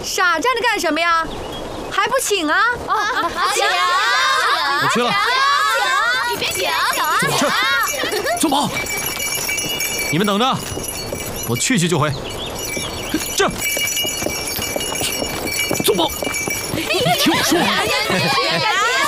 傻站着干什么呀？还不请啊？ 请！ 我去了。 你别请！ 怎么去？宗保，你们等着，我去就回。这，宗保，你听我说。